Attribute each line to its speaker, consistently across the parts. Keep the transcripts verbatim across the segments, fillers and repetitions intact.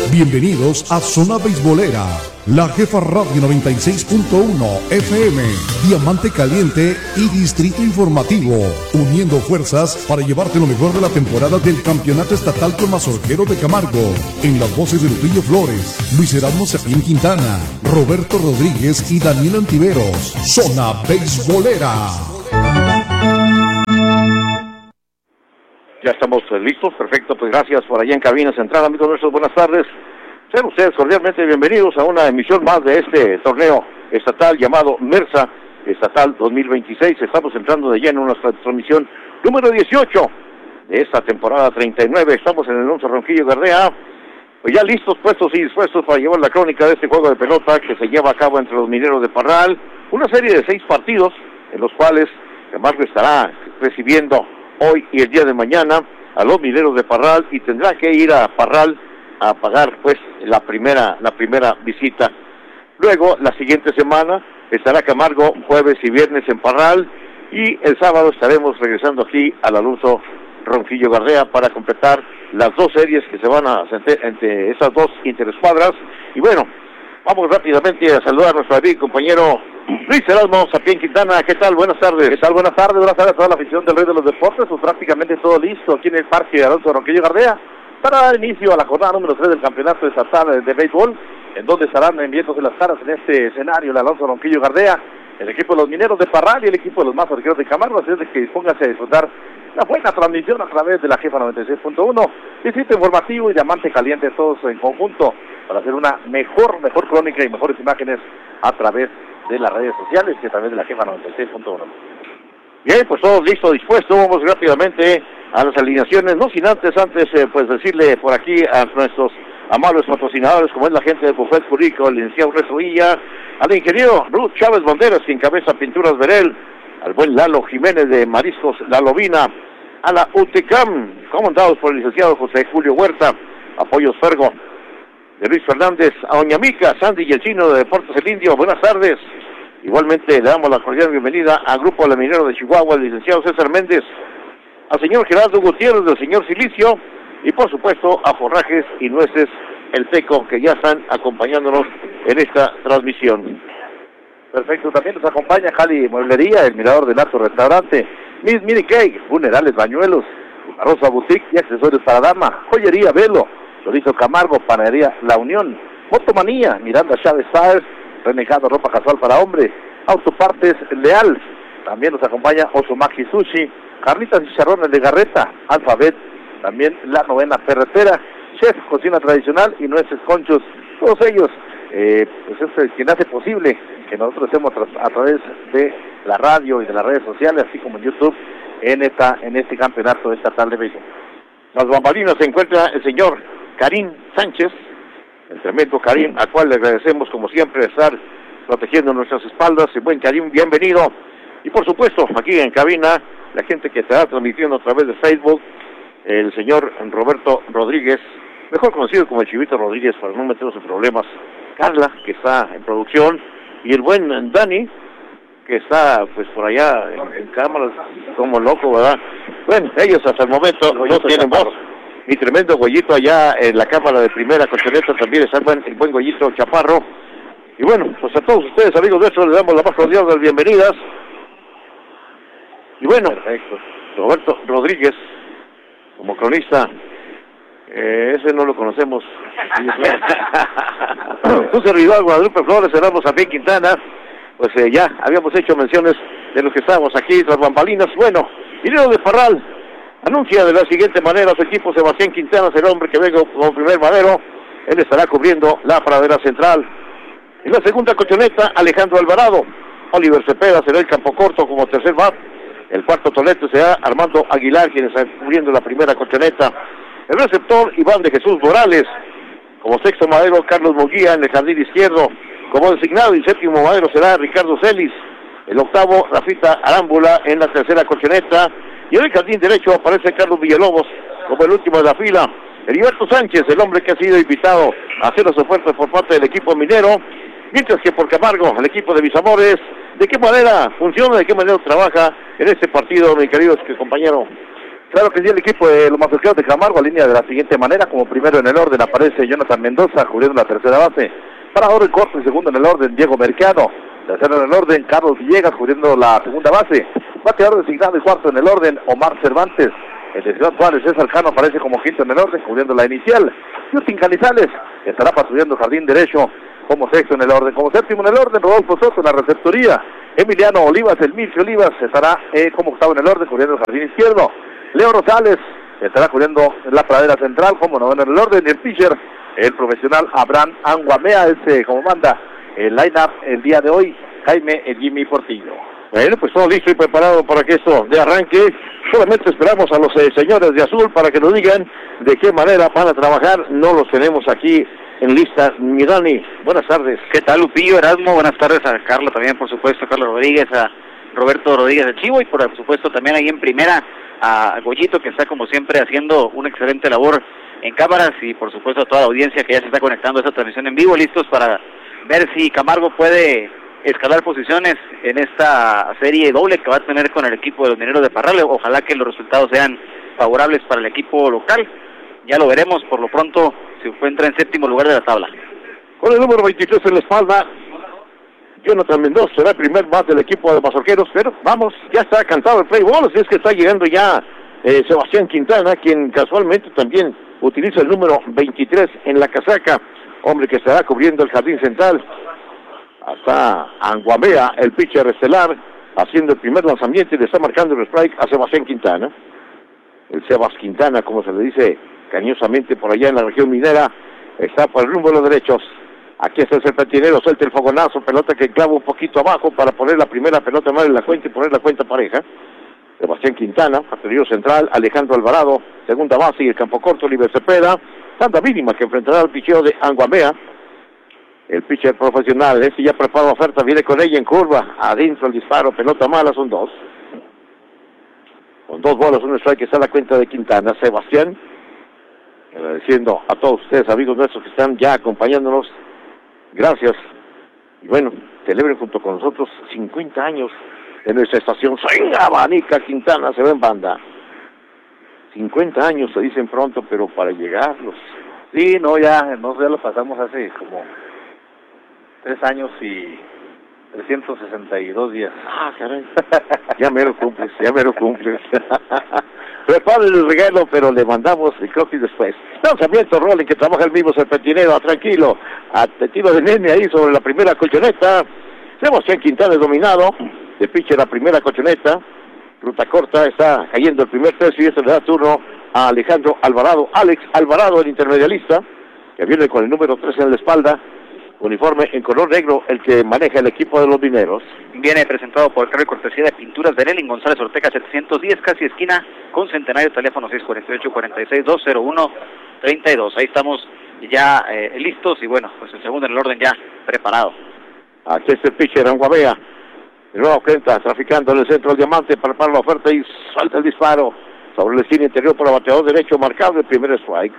Speaker 1: Bienvenidos a Zona Beisbolera, La Jefa Radio noventa y seis punto uno F M, Diamante Caliente y Distrito Informativo, uniendo fuerzas para llevarte lo mejor de la temporada del Campeonato Estatal con Mazorquero de Camargo, en las voces de Lupillo Flores, Luis Erasmo Cepín Quintana, Roberto Rodríguez y Daniel Antiveros. Zona Beisbolera.
Speaker 2: Ya estamos listos, perfecto, pues gracias por allá en cabina central, amigos nuestros, buenas tardes. Sean ustedes cordialmente bienvenidos a una emisión más de este torneo estatal llamado MERSA Estatal dos mil veintiséis. Estamos entrando de lleno en nuestra transmisión número dieciocho de esta temporada treinta y nueve. Estamos en el Alonso Ronquillo Gardea, pues ya listos, puestos y dispuestos para llevar la crónica de este juego de pelota que se lleva a cabo entre los Mineros de Parral. Una serie de seis partidos en los cuales Camargo estará recibiendo hoy y el día de mañana a los Mineros de Parral y tendrá que ir a Parral a pagar pues la primera la primera visita. Luego la siguiente semana estará Camargo jueves y viernes en Parral y el sábado estaremos regresando aquí al Alonso Ronquillo Gardea para completar las dos series que se van a hacer entre esas dos interescuadras. Y bueno, vamos rápidamente a saludar a nuestro amigo y compañero Luis Erasmo Cepín Quintana. ¿Qué tal? Buenas tardes.
Speaker 3: ¿Qué tal? Buenas tardes, buenas tardes a toda la afición del Rey de los Deportes. Pues prácticamente todo listo aquí en el Parque de Alonso Ronquillo Gardea para dar inicio a la jornada número tres del Campeonato Estatal de Béisbol, en donde estarán enviándose las caras en este escenario el Alonso Ronquillo Gardea, el equipo de los Mineros de Parral y el equipo de los Mazorqueros de Camargo. Así es de que dispóngase a disfrutar la buena transmisión a través de la Jefa noventa y seis punto uno, Distrito Informativo y Diamante Caliente, todos en conjunto para hacer una mejor, mejor crónica y mejores imágenes a través de las redes sociales y a través de la Jefa noventa y seis punto uno.
Speaker 2: Bien, pues todos listos, dispuestos, vamos rápidamente a las alineaciones, no sin antes, antes eh, pues decirle por aquí a nuestros amables patrocinadores, como es la gente de Buffet Curico, el licenciado Rezo Villa, al ingeniero Ruth Chávez Banderas, que encabeza Pinturas Verel, al buen Lalo Jiménez de Mariscos La Lobina, a la U T C A M, comandados por el licenciado José Julio Huerta, Apoyos Fergo, de Luis Fernández, a Doña Mica, Sandy y el Chino de Deportes El Indio, buenas tardes. Igualmente le damos la cordial bienvenida al Grupo La Minero de Chihuahua, el licenciado César Méndez, al señor Gerardo Gutiérrez del señor Silicio, y por supuesto a Forrajes y Nueces El Teco, que ya están acompañándonos en esta transmisión.
Speaker 3: Perfecto, también nos acompaña Jali Mueblería, el Mirador del Alto Restaurante, Miss Mini Cake, Funerales Bañuelos, Rosa Boutique y accesorios para dama, Joyería Velo, Chorizo Camargo, Panadería La Unión, Motomanía, Miranda Chávez Tires, Renegado Ropa Casual para Hombre, Autopartes Leal, también nos acompaña Osomaki Sushi, Carnitas y Chicharrones de Garreta, Alfabet, también La Novena Ferretera, Chef Cocina Tradicional y Nueces Conchos, todos ellos, eh, pues es el quien hace posible que nosotros estemos a, a través de la radio y de las redes sociales, así como en YouTube, en esta en este campeonato estatal de béisbol.
Speaker 2: Las bambalinas se encuentra el señor Karim Sánchez, el tremendo Karim, al cual le agradecemos como siempre estar protegiendo nuestras espaldas. Y buen Karim, bienvenido. Y por supuesto, aquí en cabina, la gente que estará transmitiendo a través de Facebook, el señor Roberto Rodríguez, mejor conocido como el Chivito Rodríguez, para no meternos en problemas, Carla, que está en producción, y el buen Dani, que está pues por allá en, en cámaras, como loco, ¿verdad? Bueno, ellos hasta el momento no tienen voz. Mi tremendo Goyito allá en la cámara de primera colchoneta también está el buen, el buen Goyito Chaparro. Y bueno, pues a todos ustedes, amigos nuestros, les damos la más cordial de las bienvenidas. Y bueno, perfecto. Roberto Rodríguez, como cronista, eh, ese no lo conocemos. Un servidor, Guadalupe Flores, Erasmo Cepín Quintana, pues eh, ya habíamos hecho menciones de los que estábamos aquí, tras bambalinas. Bueno, Minero de Parral anuncia de la siguiente manera: su equipo Sebastián Quintana será el hombre que venga como primer madero, él estará cubriendo la pradera central. En la segunda colchoneta, Alejandro Alvarado, Oliver Cepeda será el campo corto como tercer bat. El cuarto tolete será Armando Aguilar, quien está cubriendo la primera colchoneta. El receptor, Iván de Jesús Morales. Como sexto madero, Carlos Munguía en el jardín izquierdo. Como designado y séptimo madero será Ricardo Celis. El octavo, Rafita Arámbula en la tercera colchoneta. Y en el jardín derecho aparece Carlos Villalobos como el último de la fila. Heriberto Sánchez, el hombre que ha sido invitado a hacer los esfuerzos por parte del equipo minero. Mientras que por Camargo, el equipo de mis amores, ¿de qué manera funciona, de qué manera trabaja en este partido, mi querido compañero?
Speaker 3: Claro que sí, el equipo de los mazorqueros de Camargo alinea de la siguiente manera. Como primero en el orden aparece Jonathan Mendoza, cubriendo la tercera base. Parador en corto y segundo en el orden, Diego Mercado. Tercero en el orden, Carlos Villegas, cubriendo la segunda base. Bateador designado y cuarto en el orden, Omar Cervantes. El de Ciudad Juárez, César Cano, aparece como quinto en el orden, cubriendo la inicial. Justin Canizales, que estará patrullando jardín derecho, como sexto en el orden. Como séptimo en el orden, Rodolfo Soto en la receptoría. Emiliano Olivas, el Milcio Olivas, estará eh, como octavo en el orden, cubriendo el jardín izquierdo. Leo Rosales estará cubriendo la pradera central, como noveno en el orden. Y el pitcher, el profesional Abraham Anguamea, ese como manda el line-up el día de hoy, Jaime el Jimmy Portillo.
Speaker 2: Bueno, pues todo listo y preparado para que esto de arranque. Solamente esperamos a los eh, señores de azul para que nos digan de qué manera van a trabajar. No los tenemos aquí en lista. Mi Dani, buenas tardes.
Speaker 4: ¿Qué tal, Lupillo, Erasmo? Buenas tardes a Carlos también, por supuesto, Carlos Rodríguez, a Roberto Rodríguez de Chivo y por supuesto también ahí en primera a Goyito, que está como siempre haciendo una excelente labor en cámaras, y por supuesto a toda la audiencia que ya se está conectando a esta transmisión en vivo, listos para ver si Camargo puede escalar posiciones en esta serie doble que va a tener con el equipo de los Mineros de Parral. Ojalá que los resultados sean favorables para el equipo local. Ya lo veremos. Por lo pronto se encuentra en séptimo lugar de la tabla.
Speaker 2: Con el número veintitrés en la espalda, Jonathan Mendoza será el primer más del equipo de mazorqueros, pero vamos, ya está cantado el play ball, así es que está llegando ya eh, Sebastián Quintana, quien casualmente también utiliza el número veintitrés en la casaca, hombre que estará cubriendo el jardín central. Hasta Anguamea, el pitcher estelar, haciendo el primer lanzamiento y le está marcando el strike a Sebastián Quintana. El Sebas Quintana, como se le dice cariñosamente por allá en la región minera, está por el rumbo de los derechos. Aquí está el serpentinero, suelta el fogonazo, pelota que clava un poquito abajo para poner la primera pelota mal en la cuenta y poner la cuenta pareja. Sebastián Quintana, bateador central, Alejandro Alvarado, segunda base y el campo corto, Oliver Cepeda, tanda mínima que enfrentará al picheo de Anguamea. El pitcher profesional, ese ya prepara la oferta, viene con ella en curva, adentro el disparo, pelota mala, son dos. Con dos bolas, un strike, está la cuenta de Quintana. Sebastián, agradeciendo a todos ustedes, amigos nuestros que están ya acompañándonos, gracias. Y bueno, celebren junto con nosotros cincuenta años de nuestra estación. ¡Venga, abanica Quintana! Se ve en banda. cincuenta años se dicen pronto, pero para llegarlos.
Speaker 3: Sí, no, ya, no, ya lo pasamos hace como tres años y trescientos sesenta y dos días.
Speaker 2: Ah, caray. Ya me lo cumples, ya me lo cumples. Preparen el regalo, pero le mandamos el croquis después. Lanzamiento, Rolling, que trabaja el mismo serpentinero, tranquilo. A tiro de nene ahí sobre la primera colchoneta. Sebastián Quintana dominado. De pitcher la primera colchoneta. Ruta corta, está cayendo el primer tercio y este le da turno a Alejandro Alvarado. Alex Alvarado, el intermedialista, que viene con el número tres en la espalda. Uniforme en color negro, el que maneja el equipo de los mineros.
Speaker 4: Viene presentado por el cargo y cortesía de Pinturas de Nelly, González Ortega setecientos diez, casi esquina con Centenario, teléfono seis cuatro ocho, cuatro seis dos cero uno tres dos. Ahí estamos ya eh, listos y bueno, pues el segundo en el orden ya preparado.
Speaker 2: Aquí está el pitcher Anguamea. De nuevo cuenta, traficando en el centro del diamante, prepara la oferta y salta el disparo. Sobre la esquina interior por el bateador derecho, marcado el primer strike.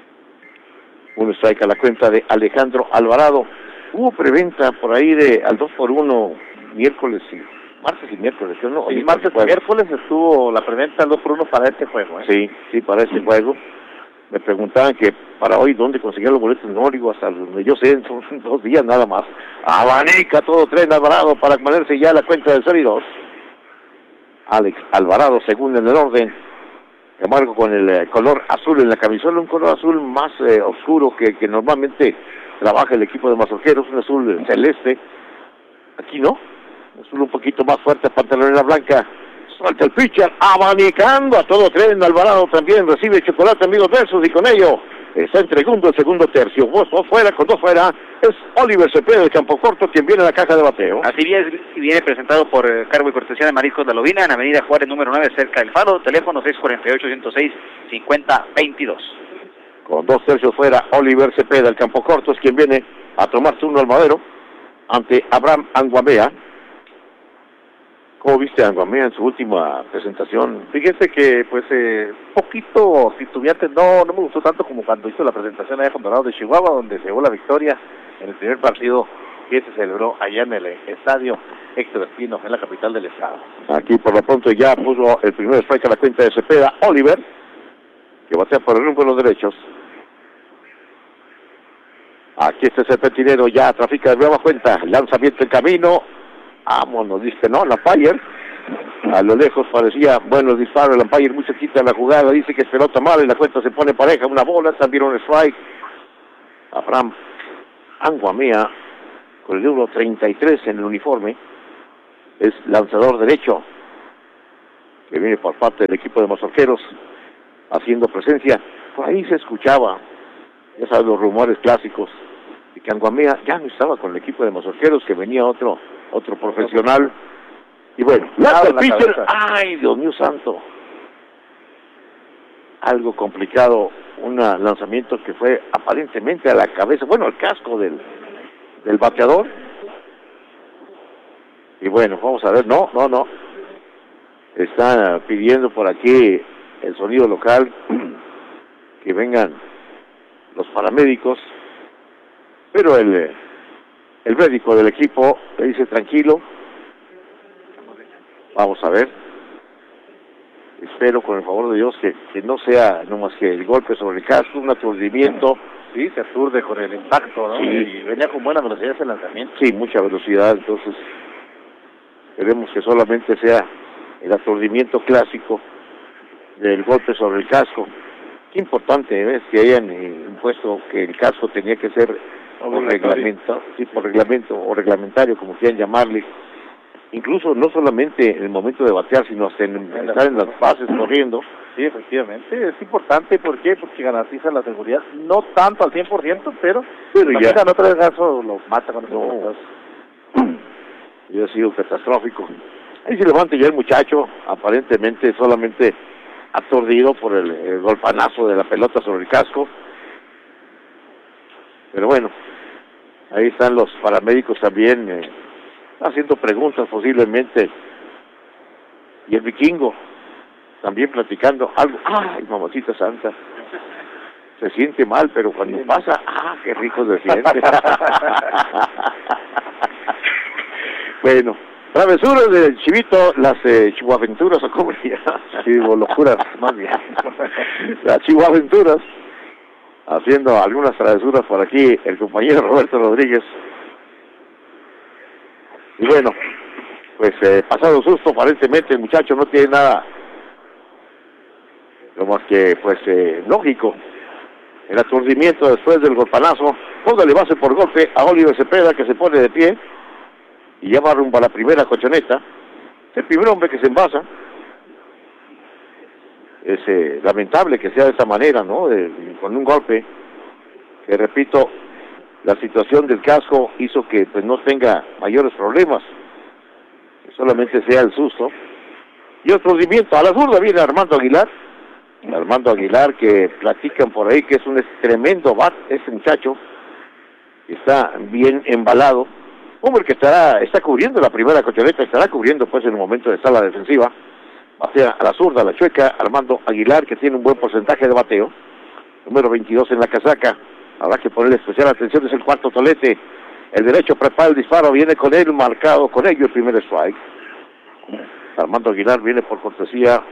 Speaker 2: Un strike a la cuenta de Alejandro Alvarado. Hubo preventa por ahí de al dos por uno miércoles y martes y miércoles, ¿no?
Speaker 3: Sí, martes y miércoles estuvo la preventa al dos por uno para este juego, ¿eh?
Speaker 2: Sí, sí, para este juego. Me preguntaban que para hoy dónde conseguían los boletos. No, digo, hasta donde yo sé, son dos días nada más. Abanica todo tren Alvarado para ponerse ya la cuenta del cero y dos. Alex Alvarado, segundo en el orden. Camargo con el eh, color azul en la camisola, un color azul más eh, oscuro que, que normalmente trabaja el equipo de mazorqueros, un azul celeste. Aquí no, azul un poquito más fuerte, pantalonera blanca. Suelta el pitcher, abanicando a todo tren. Alvarado también recibe chocolate, amigos versus, y con ello está entregando el segundo tercio. Dos, dos fuera, con dos fuera, es Oliver Cepeda del campo corto quien viene a la caja de bateo.
Speaker 4: Así bien, viene presentado por eh, cargo y cortesía de Mariscos de Lobina, en Avenida Juárez número nueve, cerca del Faro, teléfono seis cuatro ocho, ciento seis, cincuenta veintidós.
Speaker 2: Con dos tercios fuera, Oliver Cepeda del campo corto es quien viene a tomar turno al madero ante Abraham Anguamea. ¿Cómo viste a Anguamea en su última presentación?
Speaker 3: Fíjese que, pues, eh, poquito titubeante, no, no me gustó tanto como cuando hizo la presentación allá con Dorados de Chihuahua, donde se llevó la victoria en el primer partido que se celebró allá en el estadio Héctor Espino, en la capital del estado.
Speaker 2: Aquí por lo pronto ya puso el primer strike a la cuenta de Cepeda, Oliver, que batea por el rumbo de los derechos. Aquí está el serpentinero, ya trafica de nueva cuenta, lanzamiento en camino, vámonos, dice, no, la Fire, a lo lejos parecía buenos disparos, el umpire muy cerquita de la jugada, dice que es pelota mala y la cuenta se pone pareja, una bola, también un strike. Abraham Anguamea, con el número treinta y tres en el uniforme, es lanzador derecho, que viene por parte del equipo de Mazorqueros, haciendo presencia. Por ahí se escuchaba, ya sabes, los rumores clásicos, de que Anguamea ya no estaba con el equipo de Mazorqueros, que venía otro, otro profesional. Y bueno, lanza el pitcher, ay, Dios mío santo, algo complicado, un lanzamiento que fue aparentemente a la cabeza, bueno, al casco del, del bateador. Y bueno, vamos a ver, no, no, no, está pidiendo por aquí el sonido local, que vengan los paramédicos, pero el, el médico del equipo le dice tranquilo. Vamos a ver, espero con el favor de Dios que, que no sea nomás que el golpe sobre el casco, un aturdimiento.
Speaker 3: Sí, se aturde con el impacto, ¿no?
Speaker 2: Sí.
Speaker 3: Y venía con buena velocidad ese lanzamiento.
Speaker 2: Sí, mucha velocidad, entonces esperemos que solamente sea el aturdimiento clásico del golpe sobre el casco. Qué importante es que hayan eh, impuesto que el casco tenía que ser por reglamento, sí, por reglamento o reglamentario, como quieran llamarle. Incluso no solamente en el momento de batear, sino hasta en, en estar en las bases corriendo.
Speaker 3: Sí, efectivamente, es importante, ¿por qué? Porque garantiza la seguridad, no tanto al cien por ciento, pero,
Speaker 2: pero ya
Speaker 3: en otro caso lo mata con
Speaker 2: no. Ya ha sido catastrófico. Ahí se levanta ya el muchacho, aparentemente solamente aturdido por el, el golpanazo de la pelota sobre el casco. Pero bueno, ahí están los paramédicos también eh, haciendo preguntas posiblemente. Y el vikingo también platicando algo. ¡Ay, mamacita santa! Se siente mal, pero cuando pasa, ¡ah, qué rico se siente! Bueno, travesuras del Chivito, las eh, chihuaventuras, o como se llama, chivolocuras, más bien, las chihuaventuras, haciendo algunas travesuras por aquí, el compañero Roberto Rodríguez. Y bueno, pues eh, pasado susto, aparentemente el muchacho no tiene nada, lo más que, pues, eh, lógico, el aturdimiento después del golpanazo. Póngale base por golpe a Oliver Cepeda, que se pone de pie y ya va rumbo a la primera colchoneta. Es el primer hombre que se envasa. Es eh, lamentable que sea de esa manera, ¿no? De, con un golpe que, repito, la situación del casco hizo que pues no tenga mayores problemas, que solamente sea el susto. Y otro movimiento, a la zurda viene Armando Aguilar. Armando Aguilar, que platican por ahí que es un tremendo bat, ese muchacho, está bien embalado. Hombre que estará, está cubriendo la primera colchoneta, estará cubriendo pues en el momento de estar la defensiva. Batea a la zurda, a la chueca, Armando Aguilar, que tiene un buen porcentaje de bateo. Número veintidós en la casaca. Habrá que ponerle especial atención, es el cuarto tolete. El derecho prepara el disparo, viene con él marcado, con ello el primer strike. Armando Aguilar viene por cortesía.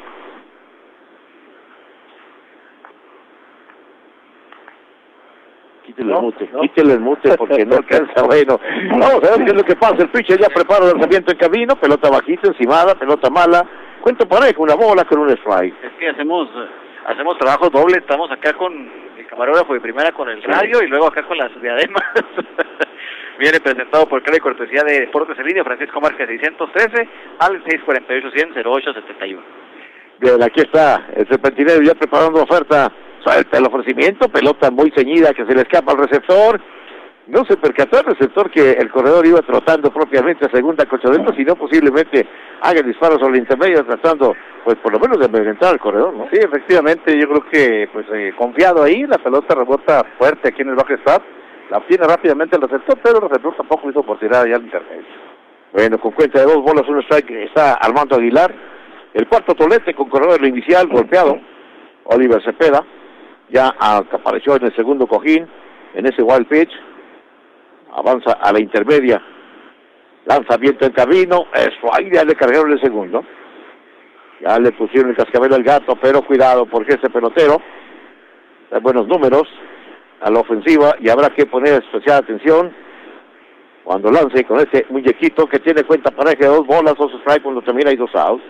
Speaker 2: Quítele el mute, no. quítele el mute porque no alcanza. Bueno, vamos a ver qué es lo que pasa. El pitcher ya prepara el lanzamiento en camino, pelota bajita, encimada, pelota mala. Cuento parejo, una bola con un strike.
Speaker 4: Es que hacemos hacemos trabajo doble, estamos acá con el camarógrafo de primera con el radio y luego acá con las diademas. Viene presentado por Credit Cortesía de Deportes en Línea, Francisco Márquez seiscientos trece al seis cuatro ocho cien cero ocho setenta y uno.
Speaker 2: Bien, aquí está el serpentinero ya preparando oferta. Suelta el ofrecimiento, pelota muy ceñida que se le escapa al receptor. No se percató el receptor que el corredor iba trotando propiamente a segunda colchoneta, sino posiblemente haga disparos sobre el intermedio tratando, pues por lo menos de amedrentar al corredor, ¿no?
Speaker 3: Sí, efectivamente, yo creo que pues eh, confiado ahí, la pelota rebota fuerte aquí en el backstop, la obtiene rápidamente el receptor, pero el receptor tampoco hizo por tirar allá al intermedio.
Speaker 2: Bueno, con cuenta de dos bolas, un strike, está Armando Aguilar. El cuarto tolete con corredor inicial golpeado, Oliver Cepeda, ya apareció en el segundo cojín, en ese wild pitch. avanza a la intermedia, lanzamiento en camino, eso, ahí ya le cargaron el segundo, ya le pusieron el cascabel al gato, pero cuidado porque este pelotero da buenos números a la ofensiva y habrá que poner especial atención cuando lance con ese muñequito que tiene cuenta pareja de dos bolas, dos strikes cuando termina y dos outs.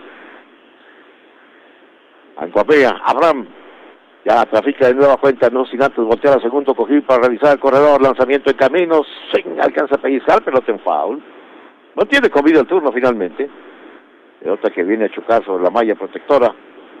Speaker 2: Ancuapea, Abraham, ya trafica de nueva cuenta, no sin antes voltear al segundo cogido para revisar el corredor, lanzamiento en camino, sin alcanza a pellizcar, pelota en foul. No tiene comida el turno finalmente. Pelota que viene a chocar sobre la malla protectora.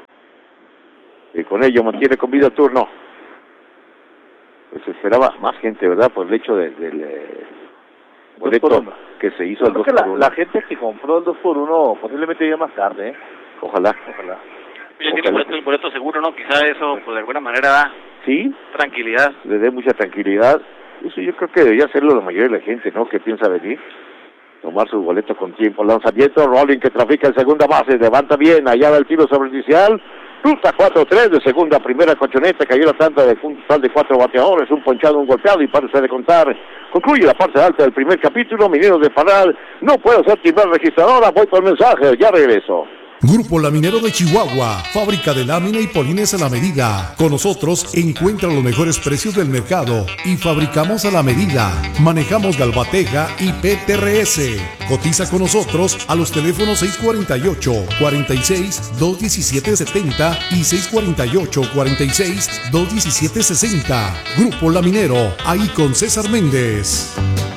Speaker 2: Y con ello mantiene comida el turno. Pues esperaba más gente, ¿verdad? Por el hecho de, del eh, boleto que se hizo el dos por uno.
Speaker 3: La, la gente que compró el dos por uno posiblemente llegue más tarde, ¿eh?
Speaker 2: Ojalá.
Speaker 3: Ojalá.
Speaker 4: Ya tiene boleto, el boleto seguro, ¿no? Quizá eso, pues de alguna manera da
Speaker 2: sí,
Speaker 4: tranquilidad.
Speaker 2: Le dé mucha tranquilidad. Eso yo creo que debería hacerlo la mayoría de la gente, ¿no? Que piensa venir. Tomar su boleto con tiempo. Lanzamiento, Rolling que trafica en segunda base. Levanta bien, allá va el tiro sobre el inicial. Ruta cuatro tres de segunda a primera colchoneta. Cayó la tanda de un total de cuatro bateadores. Un ponchado, un golpeado y parece de contar. Concluye la parte alta del primer capítulo. Mineros de Parral. No puedo ser timbre registradora. Voy por mensaje. Ya regreso.
Speaker 1: Grupo Laminero de Chihuahua, fábrica de lámina y polines a la medida. Con nosotros encuentra los mejores precios del mercado y fabricamos a la medida. Manejamos Galvateja y P T R S. Cotiza con nosotros a los teléfonos seis cuatro ocho, cuatro seis, dos uno siete siete cero y seis cuatro ocho, cuatro seis, dos uno siete seis cero. Grupo Laminero, ahí con César Méndez.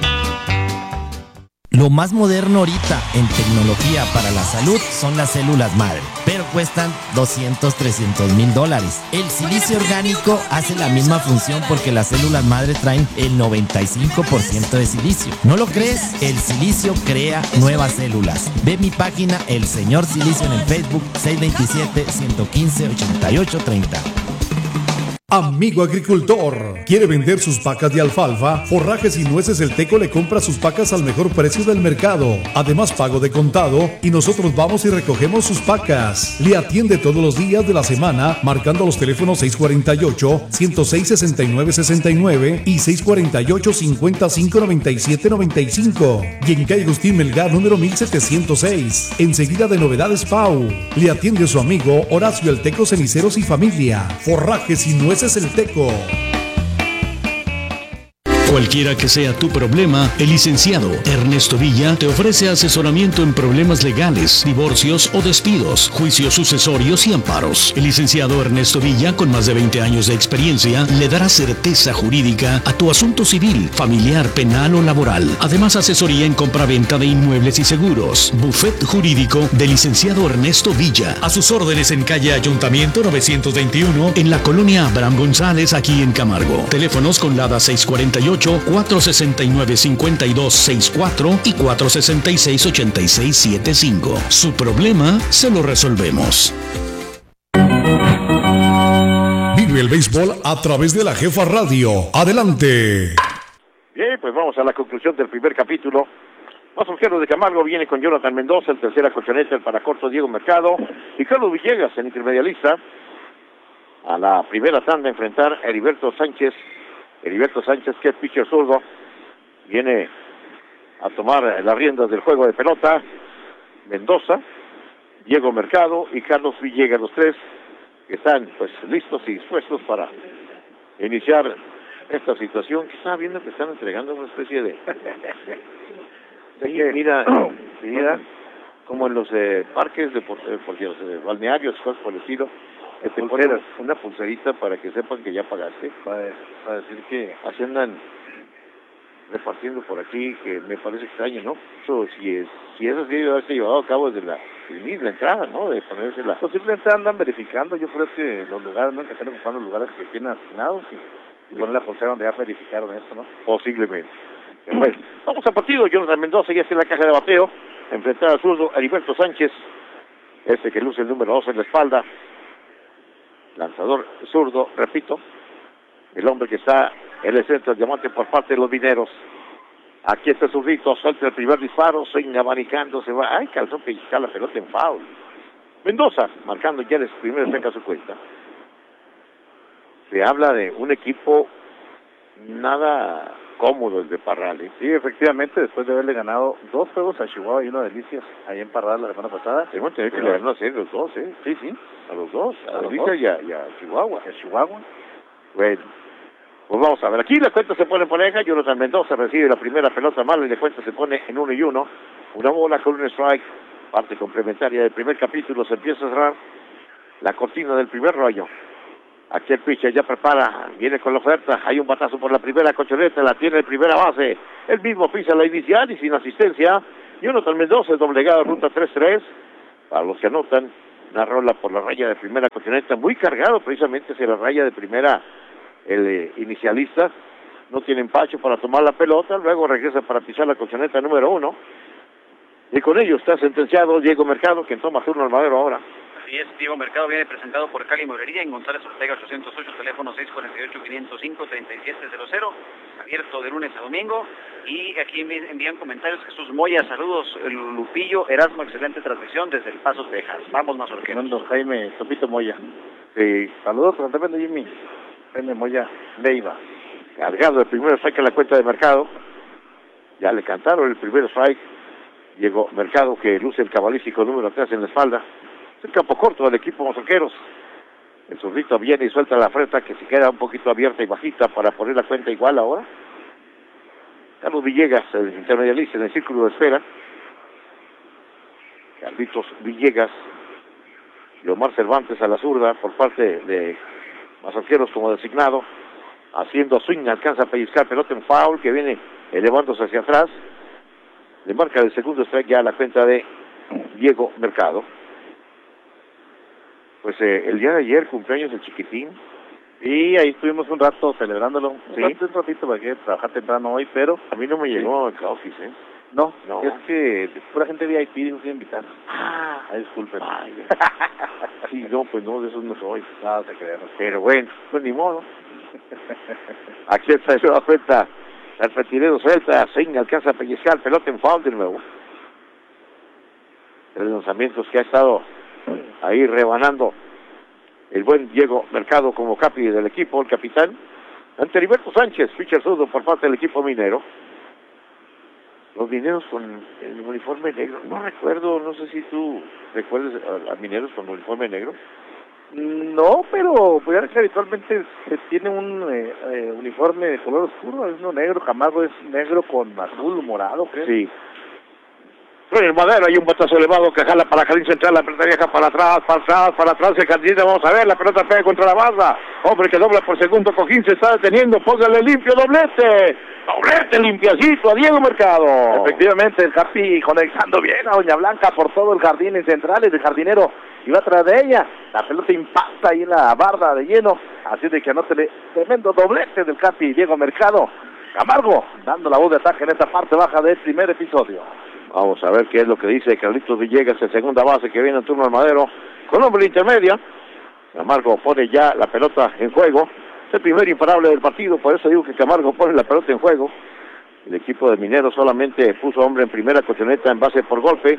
Speaker 5: Lo más moderno ahorita en tecnología para la salud son las células madre, pero cuestan doscientos, trescientos mil dólares. El silicio orgánico hace la misma función porque las células madre traen el noventa y cinco por ciento de silicio. ¿No lo crees? El silicio crea nuevas células. Ve mi página El Señor Silicio en el Facebook, seis dos siete, uno uno cinco, ocho ocho tres cero.
Speaker 1: Amigo agricultor, ¿quiere vender sus vacas de alfalfa? Forrajes y Nueces El Teco le compra sus vacas al mejor precio del mercado. Además, pago de contado y nosotros vamos y recogemos sus vacas. Le atiende todos los días de la semana marcando los teléfonos seis cuatro ocho, uno seis, seis nueve seis nueve y seis cuatro ocho, cinco cinco, nueve siete nueve cinco. Y en calle Agustín Melgar, número mil setecientos seis. Enseguida de Novedades Pau. Le atiende su amigo Horacio El Teco Ceniceros y Familia. Forrajes y Nueces El Teco.
Speaker 6: Cualquiera que sea tu problema, el licenciado Ernesto Villa te ofrece asesoramiento en problemas legales, divorcios o despidos, juicios sucesorios y amparos. El licenciado Ernesto Villa, con más de veinte años de experiencia, le dará certeza jurídica a tu asunto civil, familiar, penal o laboral. Además, asesoría en compraventa de inmuebles y seguros. Buffet jurídico del licenciado Ernesto Villa. A sus órdenes en calle Ayuntamiento novecientos veintiuno, en la colonia Abraham González, aquí en Camargo. Teléfonos con Lada seis cuatro ocho, cuatro seis nueve, cinco dos seis cuatro y cuatro seis seis, ocho seis siete cinco. Su problema se lo resolvemos.
Speaker 1: Vive el béisbol a través de la Jefa Radio. Adelante.
Speaker 2: Bien, pues vamos a la conclusión del primer capítulo. Los Osqueros de Camargo viene con Jonathan Mendoza, el tercera colchoneta, el paracorto Diego Mercado y Carlos Villegas, el intermedialista. A la primera tanda enfrentar a Heriberto Sánchez. Heriberto Sánchez, que es pitcher zurdo, viene a tomar las riendas del juego de pelota. Mendoza, Diego Mercado y Carlos Villegas, los tres que están pues listos y dispuestos para iniciar esta situación. Que estaba viendo que están entregando una especie de... de mira, mira, como en los eh, parques de por, eh, por Dios, eh, balnearios, cosas por el estilo. Te pones una pulserita para que sepan que ya pagaste, para, para decir que así andan repartiendo por aquí, que me parece extraño, ¿no? Eso, si es si eso sí debe haberse llevado a cabo desde la, desde la entrada, ¿no? De ponerse la... Posiblemente andan verificando, yo creo que los lugares, ¿no? Que están ocupando los lugares que tienen asignados y, y poner la pulsera donde ya verificaron esto, ¿no? Posiblemente. Bueno, vamos al partido. Jonathan Mendoza ya está en la caja de bateo, enfrentar al zurdo Heriberto Sánchez, este que luce el número dos en la espalda. Lanzador zurdo, repito, el hombre que está en el centro del diamante por parte de los mineros. Aquí está zurdito, suelta el primer disparo, se abanicando, se va, ay, calzó pellizcar la pelota en foul. Mendoza, marcando ya el primer saca su cuenta. Se habla de un equipo nada cómodo el de Parral, ¿eh?
Speaker 3: Sí, efectivamente, después de haberle ganado dos juegos a Chihuahua y uno a Delicias, ahí en Parral la semana pasada.
Speaker 2: Tengo que tener que le ganó a los dos, ¿eh?
Speaker 3: Sí, sí.
Speaker 2: A los dos, a,
Speaker 3: a
Speaker 2: Delicias y a, y a Chihuahua.
Speaker 3: A Chihuahua.
Speaker 2: Bueno, pues vamos a ver. Aquí la cuenta se pone en pareja. Jonathan Mendoza recibe la primera pelota mala y la cuenta se pone en uno y uno. Una bola con un strike. Parte complementaria del primer capítulo. Se empieza a cerrar la cortina del primer rollo. Aquí el pitcher ya prepara. Viene con la oferta. Hay un batazo por la primera colchoneta. La tiene en primera base. El mismo pisa la inicial y sin asistencia. Jonathan Mendoza es doblegado ruta tres tres. Para los que anotan, una rola por la raya de primera colchoneta. Muy cargado precisamente hacia la raya de primera. El eh, inicialista no tiene empacho para tomar la pelota, luego regresa para pisar la colchoneta número uno, y con ello está sentenciado Diego Mercado, quien toma turno al madero ahora.
Speaker 4: Así es, Diego Mercado viene presentado por Cali Mueblería en González Ortega ochocientos ocho, teléfono seis cuatro ocho, cinco cero cinco, tres siete cero cero, abierto de lunes a domingo. Y aquí envían comentarios Jesús Moya, saludos, el Lupillo, Erasmo, excelente transmisión desde El Paso, Texas. Vamos más orqueros.
Speaker 3: Jaime Topito Moya.
Speaker 2: Sí.
Speaker 3: Saludos, de Jimmy. Jaime Moya Leiva.
Speaker 2: Cargado el primer strike en la cuenta de Mercado. Ya le cantaron el primer strike. Llegó Mercado, que luce el cabalístico número tres en la espalda. Es el campo corto del equipo Mazorqueros. El zurdito viene y suelta la freta, que se queda un poquito abierta y bajita para poner la cuenta igual ahora. Carlos Villegas, el intermedialista en el círculo de espera. Carlitos Villegas y Omar Cervantes a la zurda por parte de Mazorqueros como designado, haciendo swing, alcanza a pellizcar pelota en foul, que viene elevándose hacia atrás. Le marca el segundo strike ya a la cuenta de Diego Mercado. Pues eh, el día de ayer cumpleaños el chiquitín.
Speaker 3: Y ahí estuvimos un rato celebrándolo. Un,
Speaker 2: ¿Sí?
Speaker 3: rato, un ratito para que trabajar temprano hoy, pero
Speaker 2: a mí no me llegó el office, ¿eh?
Speaker 3: No,
Speaker 2: no,
Speaker 3: es que pura gente V I P nos quiere invitar.
Speaker 2: Ah,
Speaker 3: ah disculpen.
Speaker 2: Ay, sí, no, pues no, de esos no soy.
Speaker 3: No, te creas.
Speaker 2: Pero bueno, pues ni modo. Aquí está la cuenta. El retirero suelta, Zing alcanza a pellizcar, pelota en foul de nuevo. Tres lanzamientos que ha estado ahí rebanando el buen Diego Mercado como capi del equipo, el capitán. Ante Heriberto Sánchez, pitcher zurdo por parte del equipo minero. Los mineros con el uniforme negro, no recuerdo, no sé si tú recuerdas a, a mineros con uniforme negro.
Speaker 3: No, pero pues ya que habitualmente se tiene un eh, eh, uniforme de color oscuro, es uno negro, Camargo es negro con azul, morado, creo.
Speaker 2: Sí. En el madero hay un batazo elevado que jala para Jardín Central, la pelota viaja para atrás, para atrás, para atrás, el Jardín, vamos a ver, la pelota pega contra la barra, hombre que dobla por segundo, Cojín se está deteniendo, póngale limpio, doblete, doblete limpiacito a Diego Mercado.
Speaker 3: Efectivamente, el Capi conectando bien a Doña Blanca por todo el jardín en central, el jardinero iba atrás de ella, la pelota impacta ahí en la barra de lleno, así de que anótele tremendo doblete del Capi Diego Mercado. Camargo dando la voz de ataque en esta parte baja del primer episodio.
Speaker 2: Vamos a ver qué es lo que dice Carlitos Villegas, en segunda base, que viene en turno al madero, con hombre intermedia. Camargo pone ya la pelota en juego, es el primer imparable del partido, por eso digo que Camargo pone la pelota en juego. El equipo de Mineros solamente puso hombre en primera colchoneta en base por golpe.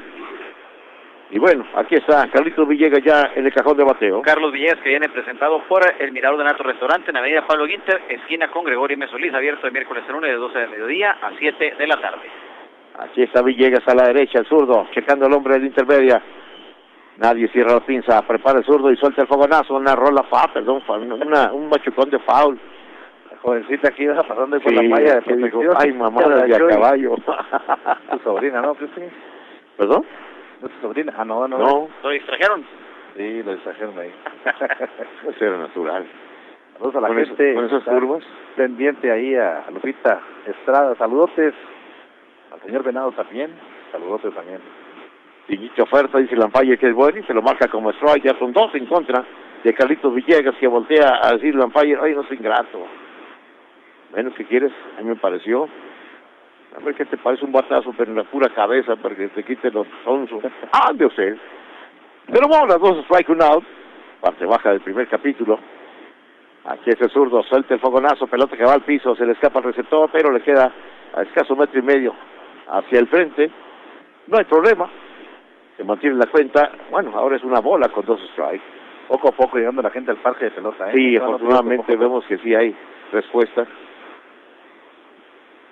Speaker 2: Y bueno, aquí está Carlitos Villegas ya en el cajón de bateo.
Speaker 4: Carlos Villegas, que viene presentado por el Mirador de Nato Restaurante en Avenida Pablo Guinter, esquina con Gregorio M. Solís, abierto de miércoles a lunes de doce de mediodía a siete de la tarde.
Speaker 2: Aquí está Villegas a la derecha, el zurdo, checando el hombre de la intermedia. Nadie cierra la pinza, prepara el zurdo y suelta el fogonazo, una rola fa, perdón, una, un machucón de foul.
Speaker 3: La jovencita aquí va pasando por
Speaker 2: sí,
Speaker 3: la malla de
Speaker 2: protección. Dijo, ay, mamá, de a caballo.
Speaker 3: Tu sobrina, ¿no, Cristian?
Speaker 2: ¿Perdón?
Speaker 3: ¿No tu sobrina? Ah, no, no.
Speaker 2: No.
Speaker 4: ¿Lo distrajeron?
Speaker 3: Sí, lo distrajeron ahí.
Speaker 2: Eso era natural.
Speaker 3: Saludos a la
Speaker 2: con
Speaker 3: gente.
Speaker 2: Eso, con esas curvas.
Speaker 3: Pendiente ahí a Lupita Estrada, saludotes. Al señor Venado también, saludotes también.
Speaker 2: Y dicha oferta, dice Lampalle que es bueno y se lo marca como strike, ya son dos en contra de Carlitos Villegas, que voltea a decir Lampalle, ay, no soy ingrato. Menos que quieres, a mí me pareció. A ver qué te parece un batazo, pero en la pura cabeza, para que te quite los sonsos. ¡Ah, de usted! Pero bueno, las dos strike, un out. Parte baja del primer capítulo. Aquí es el zurdo, suelta el fogonazo, pelota que va al piso, se le escapa el receptor, pero le queda a escaso metro y medio hacia el frente. No hay problema. Se mantiene la cuenta. Bueno, ahora es una bola con dos strikes.
Speaker 3: Poco a poco llegando la gente al parque de pelota, ¿eh?
Speaker 2: Sí,
Speaker 3: no,
Speaker 2: afortunadamente
Speaker 3: no,
Speaker 2: vemos que sí hay respuesta.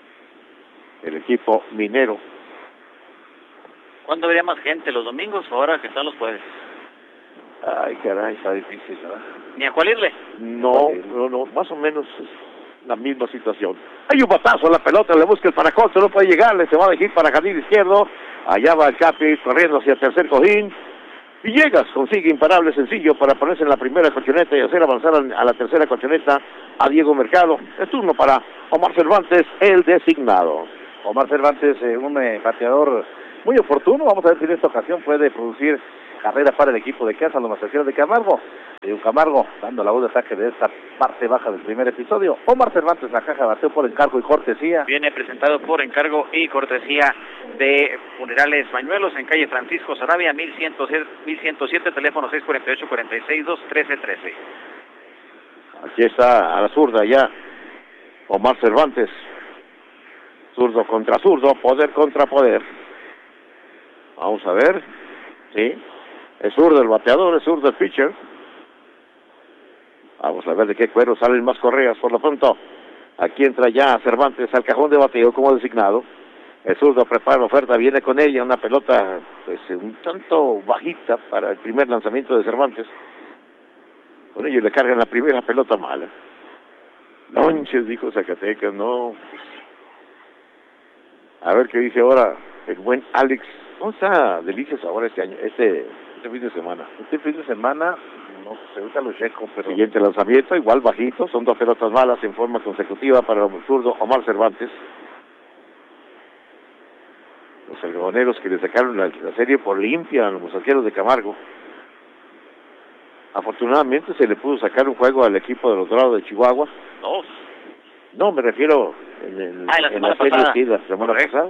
Speaker 2: el equipo minero.
Speaker 4: ¿Cuándo habría más gente? ¿Los domingos o ahora que están los jueves?
Speaker 3: Ay, caray, está difícil, ¿verdad?
Speaker 4: ¿Ni a cuál irle?
Speaker 2: No, no, no, más o menos la misma situación. Hay un batazo a la pelota, le busca el paracosto, no puede llegarle, se va a elegir para jardín izquierdo. Allá va el Capi corriendo hacia el tercer cojín. Villegas consigue imparable sencillo para ponerse en la primera colchoneta y hacer avanzar a la tercera colchoneta a Diego Mercado. Es turno para Omar Cervantes, el designado.
Speaker 3: Omar Cervantes, eh, un eh, bateador muy oportuno. Vamos a ver si en esta ocasión puede producir carrera para el equipo de casa, los Mazateros de Camargo. De un Camargo, dando la voz de ataque de esta parte baja del primer episodio. Omar Cervantes, la caja de bateo por encargo y cortesía.
Speaker 4: Viene presentado por encargo y cortesía de Funerales Bañuelos en calle Francisco Sarabia, mil ciento siete, teléfono seis cuatro ocho, cuatro seis dos, uno tres uno tres.
Speaker 2: Aquí está a la zurda ya Omar Cervantes. Zurdo contra zurdo, poder contra poder. Vamos a ver. Sí. Es zurdo el bateador, es zurdo el pitcher. Vamos a ver de qué cuero salen más correas por lo pronto. Aquí entra ya Cervantes al cajón de bateo como designado. El zurdo prepara la oferta, viene con ella una pelota pues un tanto bajita para el primer lanzamiento de Cervantes. Con ello le cargan la primera pelota mala. Lonches, dijo Zacatecas, no. A ver qué dice ahora el buen Alex. ¿Cómo está Delicias ahora este año, este, este fin de semana?
Speaker 3: Este fin de semana, no sé, ahorita lo checo, pero...
Speaker 2: Siguiente lanzamiento, igual bajito, son dos pelotas malas en forma consecutiva para el zurdo Omar Cervantes. Los algodoneros que le sacaron la, la serie por limpia a los Musaqueros de Camargo. Afortunadamente se le pudo sacar un juego al equipo de los Dorados de Chihuahua.
Speaker 4: Dos.
Speaker 2: No, me refiero en, el,
Speaker 4: ah, en la,
Speaker 2: en la serie,
Speaker 4: pasada.
Speaker 2: sí, la semana pasada.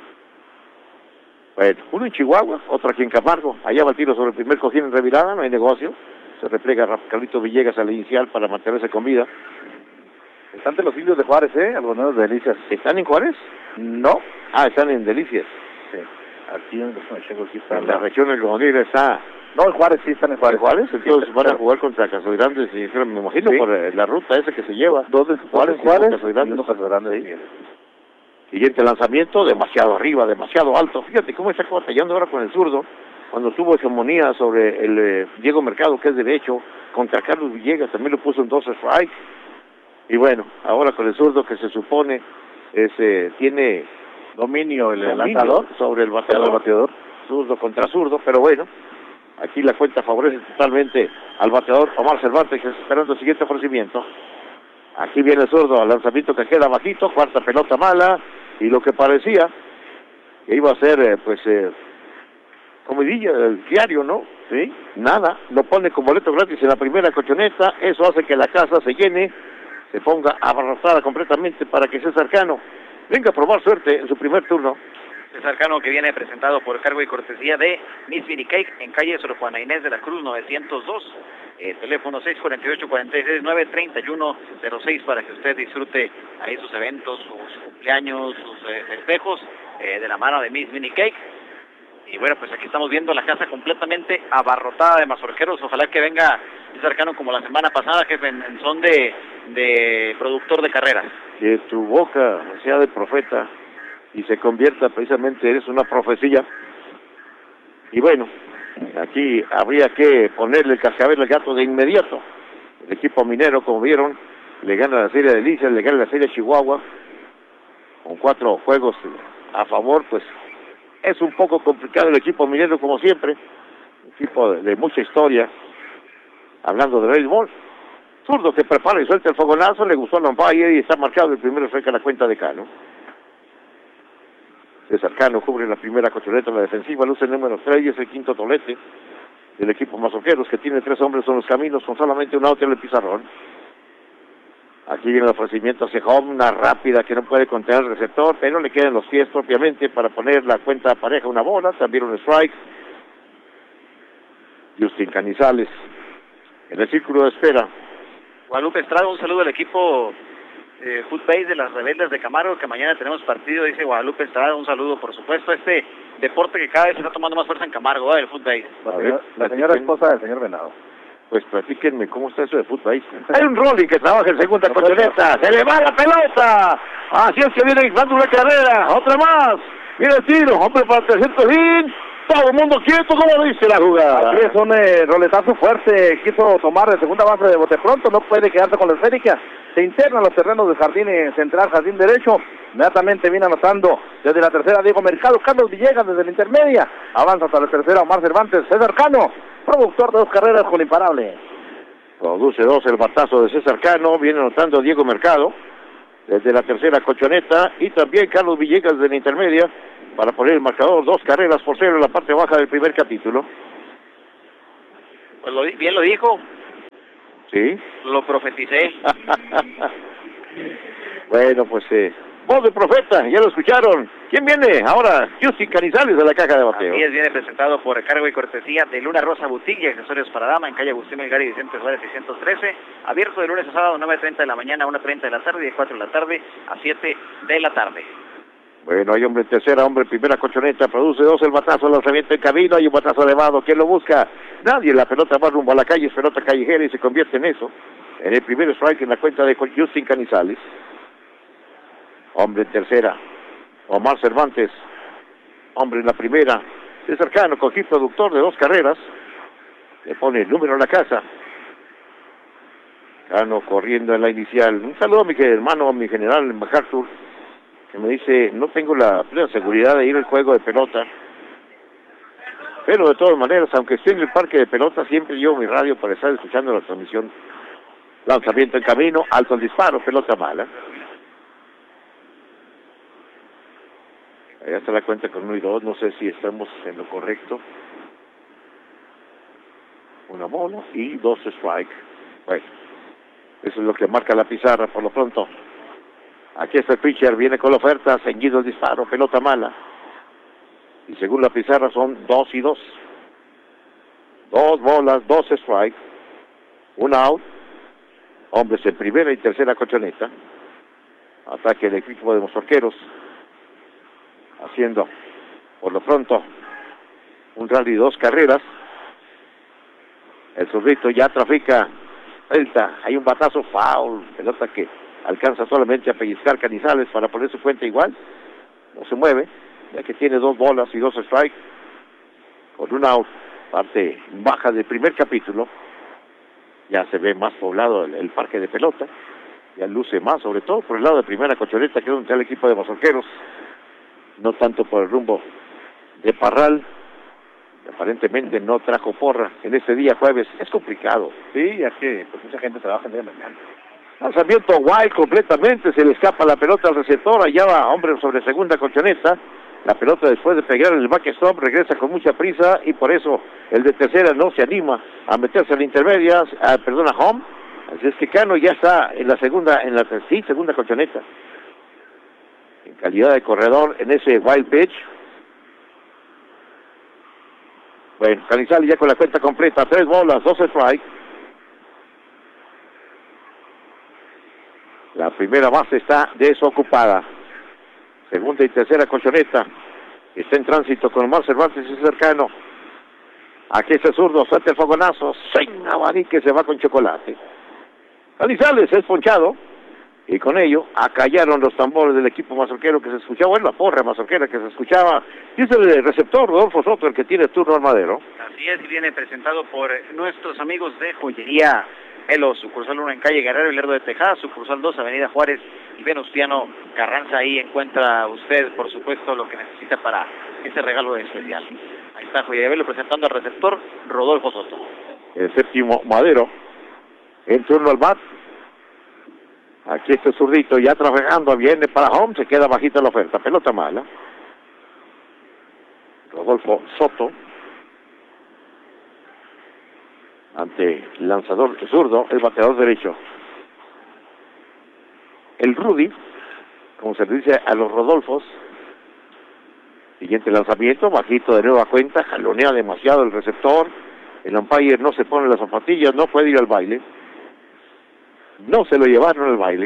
Speaker 2: Bueno, uno en Chihuahua, otro aquí en Camargo. Allá va el tiro sobre el primer cojín en revirada, no hay negocio. Se replega Carlito Villegas al inicial para mantenerse con vida.
Speaker 3: Están de los indios de Juárez, ¿eh? Algodoneros de Delicias.
Speaker 2: ¿Están en Juárez?
Speaker 3: No.
Speaker 2: Ah, están en Delicias.
Speaker 3: Sí. Aquí en, aquí está
Speaker 2: en la, la región algodonera está...
Speaker 3: No, en Juárez sí están en Juárez.
Speaker 2: ¿En Juárez? Entonces sí, van a jugar contra Casoirandes, y me imagino, sí, por la ruta esa que se lleva.
Speaker 3: Dos de Juárez, Juárez, y uno Casoirandes. Sí.
Speaker 2: Siguiente lanzamiento, demasiado arriba, demasiado alto. Fíjate cómo está batallando ahora con el zurdo, cuando tuvo hegemonía sobre el eh, Diego Mercado, que es derecho, contra Carlos Villegas, también lo puso en dos strikes. Y bueno, ahora con el zurdo que se supone es, eh, tiene
Speaker 3: dominio el
Speaker 2: dominio
Speaker 3: lanzador
Speaker 2: sobre el bateador,
Speaker 3: el bateador,
Speaker 2: zurdo contra zurdo, pero bueno, aquí la cuenta favorece totalmente al bateador Omar Cervantes, que está esperando el siguiente ofrecimiento. Aquí viene el zurdo, al lanzamiento que queda bajito, cuarta pelota mala, y lo que parecía que iba a ser, eh, pues, eh, comidilla del diario, ¿no? Sí, nada, lo pone con boleto gratis en la primera colchoneta, eso hace que la casa se llene, se ponga abarrotada completamente para que César Cano venga a probar suerte en su primer turno.
Speaker 4: César Cano, que viene presentado por cargo y cortesía de Miss Mini Cake en calle Sor Juana Inés de la Cruz novecientos dos, eh, teléfono seis cuatro ocho, cuatro seis nueve, tres uno cero seis para que usted disfrute ahí sus eventos, sus cumpleaños, sus eh, festejos eh, de la mano de Miss Mini Cake. Y bueno, pues aquí estamos viendo la casa completamente abarrotada de mazorqueros. Ojalá que venga César Cano como la semana pasada, jefe, en, en son de, de productor de carreras.
Speaker 2: Que tu boca sea de profeta y se convierta precisamente en una profecía. Y bueno, aquí habría que ponerle el cascabel al gato de inmediato. El equipo minero, como vieron, le gana la serie de Delicias, le gana la serie de Chihuahua, con cuatro juegos a favor. Pues es un poco complicado el equipo minero, como siempre, un equipo de, de mucha historia. Hablando de béisbol, zurdo que prepara y suelta el fogonazo, le gustó al umpire y está marcado el primero, cerca la cuenta de Cano. César Cano cubre la primera colchoneta en la defensiva, luce el número tres y es el quinto tolete del equipo mazorqueros, que tiene tres hombres en los caminos con solamente un out en el pizarrón. Aquí viene el ofrecimiento hacia home, una rápida que no puede contener el receptor, pero le quedan los pies propiamente para poner la cuenta pareja una bola, también un strike. Justin Canizales en el círculo de espera.
Speaker 4: Guadalupe Estrada, un saludo al equipo eh, Footbase de las Rebeldes de Camargo, que mañana tenemos partido, dice Guadalupe Estrada, un saludo por supuesto a este deporte que cada vez se está tomando más fuerza en Camargo, ¿eh? El Footbase.
Speaker 3: La, señor, la señora esposa del señor Venado.
Speaker 2: Pues platíquenme cómo está eso de Footbase. Hay un rolling que trabaja en segunda colchoneta, se le va la pelota Así es que viene dando una carrera, otra más. Viene el tiro, hombre para trescientos hits. Todo el mundo quieto, como dice la jugada.
Speaker 3: Así es, un eh, roletazo fuerte. Quiso tomar de segunda base de bote pronto. No puede quedarse con la esférica. Se interna en los terrenos del jardín central, jardín derecho. Inmediatamente viene anotando desde la tercera Diego Mercado. Carlos Villegas desde la intermedia. Avanza hasta la tercera Omar Cervantes. César Cano, productor de dos carreras con imparable.
Speaker 2: Produce dos el batazo de César Cano. Viene anotando Diego Mercado desde la tercera colchoneta. Y también Carlos Villegas desde la intermedia, para poner el marcador, dos carreras por cero en la parte baja del primer capítulo.
Speaker 4: Pues lo, bien lo dijo.
Speaker 2: Sí.
Speaker 4: Lo profeticé.
Speaker 2: Bueno, pues, eh, voz de profeta, ya lo escucharon. ¿Quién viene? Ahora, Justin Canizales de la caja de bateo.
Speaker 4: Así es, viene presentado por cargo y cortesía de Luna Rosa Boutique y accesorios para dama en calle Agustín Melgar y Vicente Suárez seiscientos trece. Abierto de lunes a sábado, nueve treinta de la mañana a una treinta de la tarde y de cuatro de la tarde a siete de la tarde.
Speaker 2: Bueno, hay hombre en tercera, hombre en primera colchoneta, produce dos el batazo, lanzamiento en camino, hay un batazo elevado, ¿quién lo busca? Nadie, la pelota va rumbo a la calle, es pelota callejera y se convierte en eso, en el primer strike en la cuenta de Justin Canizales. Hombre en tercera, Omar Cervantes, hombre en la primera, César Cano, cojí productor de dos carreras, le pone el número en la casa. Cano corriendo en la inicial, un saludo a mi hermano, a mi general en MacArthur, que me dice, no tengo la plena seguridad de ir al juego de pelota, pero de todas maneras, aunque esté en el parque de pelota, siempre llevo mi radio para estar escuchando la transmisión. Lanzamiento en camino, alto el disparo, pelota mala. Allá está la cuenta con uno y dos, no sé si estamos en lo correcto. Una bola y dos strike. Bueno, eso es lo que marca la pizarra por lo pronto. Aquí está el pitcher, viene con la oferta, seguido el disparo, pelota mala. Y según la pizarra son dos y dos. Dos bolas, dos strikes, un out. Hombres en primera y tercera colchoneta. Ataque el equipo de los Mazorqueros. Haciendo, por lo pronto, un rally, dos carreras. El zurrito ya trafica. Delta, hay un batazo, foul, pelota que alcanza solamente a pellizcar Canizales para poner su cuenta igual. No se mueve, ya que tiene dos bolas y dos strikes. Con un out, parte baja del primer capítulo. Ya se ve más poblado el, el parque de pelota. Ya luce más, sobre todo por el lado de primera colchoneta, que es donde está el equipo de Mazorqueros. No tanto por el rumbo de Parral. Aparentemente no trajo porra en este día jueves. Es complicado.
Speaker 3: Sí, ya que pues, mucha gente trabaja en el día de mañana.
Speaker 2: Lanzamiento wild completamente, se le escapa la pelota al receptor, allá va hombre sobre segunda colchoneta. La pelota después de pegar el backstop regresa con mucha prisa y por eso el de tercera no se anima a meterse en la intermedia, a, perdón, a home. Así es que Cano ya está en la segunda, en la sí, segunda colchoneta. En calidad de corredor en ese wild pitch. Bueno, Canizales ya con la cuenta completa, tres bolas, dos strikes. La primera base está desocupada. Segunda y tercera colchoneta. Está en tránsito con Omar Cervantes y cercano. Aquí está el zurdo, suelta el fogonazo. Sin abanique, se va con chocolate. Canizales es ponchado. Y con ello acallaron los tambores del equipo mazorquero que se escuchaba, bueno, la porra mazorquera que se escuchaba. Y es el receptor Rodolfo Soto el que tiene turno al madero.
Speaker 4: Así es, y viene presentado por nuestros amigos de Joyería Elo, sucursal uno en calle Guerrero y Lerdo de Tejada, sucursal dos, avenida Juárez y Venustiano Carranza. Ahí encuentra usted, por supuesto, lo que necesita para ese regalo especial. Ahí está Joyería Elo presentando al receptor Rodolfo Soto.
Speaker 2: El séptimo madero, en turno al bat. Aquí este zurdito ya trabajando, viene para home, se queda bajita la oferta, pelota mala. Rodolfo Soto ante el lanzador zurdo, el bateador derecho. El Rudy, como se le dice a los Rodolfos. Siguiente lanzamiento, bajito de nueva cuenta, jalonea demasiado el receptor. El umpire no se pone las zapatillas, no puede ir al baile. No se lo llevaron al baile.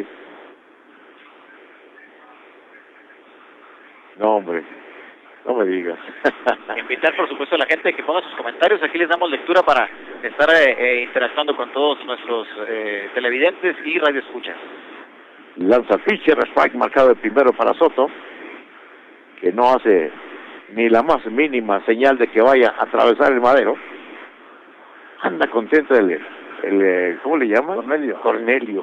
Speaker 2: No, hombre, no me digas.
Speaker 4: Invitar, por supuesto, a la gente que ponga sus comentarios. Aquí les damos lectura para estar eh, interactuando con todos nuestros eh, televidentes y radioescuchas.
Speaker 2: Lanza Fischer, strike marcado el primero para Soto, que no hace ni la más mínima señal de que vaya a atravesar el madero. Anda contento el, el, el ¿cómo le llaman?
Speaker 3: Cornelio.
Speaker 2: Cornelio.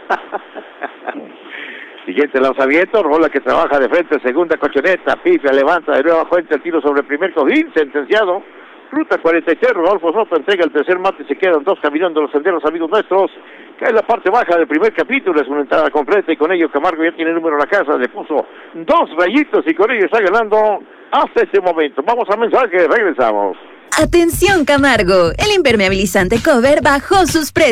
Speaker 2: Siguiente lanzamiento, rola que trabaja de frente, segunda colchoneta, pifia, levanta de nueva fuente el tiro sobre el primer cojín, sentenciado. Ruta cuarenta y tres, Rodolfo Soto entrega el tercer mate y se quedan dos caminando los senderos, amigos nuestros. Cae la parte baja del primer capítulo, es una entrada completa y con ello Camargo ya tiene el número en la casa, le puso dos rayitos y con ello está ganando hasta este momento. Vamos a mensaje, regresamos.
Speaker 7: Atención Camargo, el impermeabilizante Cover bajó sus precios.